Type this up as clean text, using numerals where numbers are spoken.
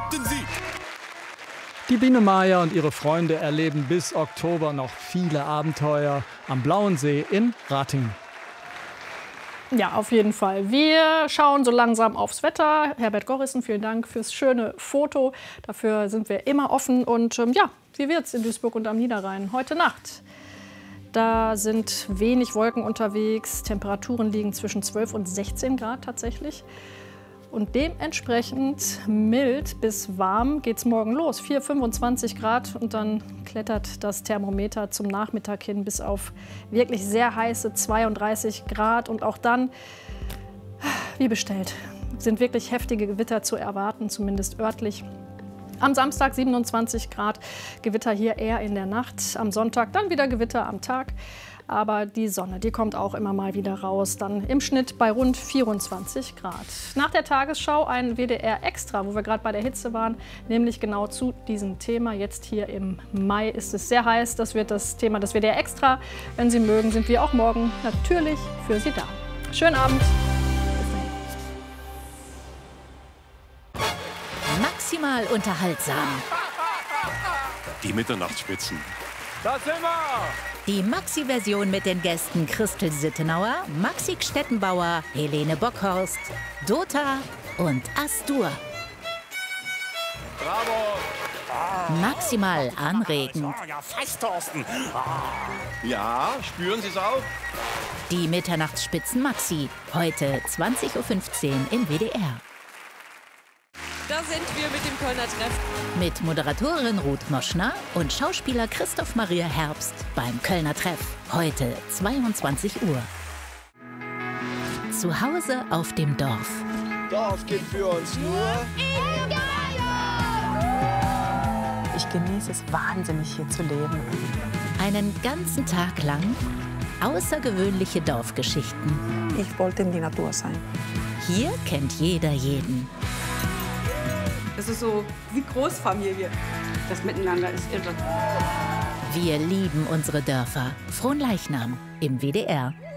Verrückten Sie! Die Biene Maya und ihre Freunde erleben bis Oktober noch viele Abenteuer am Blauen See in Ratingen. Ja, auf jeden Fall. Wir schauen so langsam aufs Wetter. Herbert Gorrissen, vielen Dank fürs schöne Foto. Dafür sind wir immer offen. Und ja, wie wird's in Duisburg und am Niederrhein heute Nacht? Da sind wenig Wolken unterwegs. Temperaturen liegen zwischen 12 und 16 Grad tatsächlich. Und dementsprechend mild bis warm geht es morgen los. 4, 25 Grad und dann klettert das Thermometer zum Nachmittag hin bis auf wirklich sehr heiße 32 Grad. Und auch dann, wie bestellt, sind wirklich heftige Gewitter zu erwarten, zumindest örtlich. Am Samstag 27 Grad, Gewitter hier eher in der Nacht. Am Sonntag dann wieder Gewitter am Tag. Aber die Sonne, die kommt auch immer mal wieder raus. Dann im Schnitt bei rund 24 Grad. Nach der Tagesschau ein WDR Extra, wo wir gerade bei der Hitze waren, nämlich genau zu diesem Thema. Jetzt hier im Mai ist es sehr heiß. Das wird das Thema des WDR Extra. Wenn Sie mögen, sind wir auch morgen natürlich für Sie da. Schönen Abend. Maximal unterhaltsam. Die Mitternachtsspitzen. Da sind wir! Die Maxi-Version mit den Gästen Christel Sittenauer, Maxi Stettenbauer, Helene Bockhorst, Dota und Astur. Bravo! Maximal anregend. Ja, fast, Thorsten. Ja, spüren Sie es auch? Die Mitternachtsspitzen Maxi, heute 20:15 Uhr im WDR. Da sind wir mit dem Kölner Treff. Mit Moderatorin Ruth Moschner und Schauspieler Christoph Maria Herbst beim Kölner Treff, heute 22 Uhr. Zu Hause auf dem Dorf. Dorf gibt für uns nur... Ich genieße es wahnsinnig, hier zu leben. Einen ganzen Tag lang außergewöhnliche Dorfgeschichten. Ich wollte in die Natur sein. Hier kennt jeder jeden. Das ist so wie Großfamilie. Das Miteinander ist irre. Wir lieben unsere Dörfer. Fronleichnam im WDR.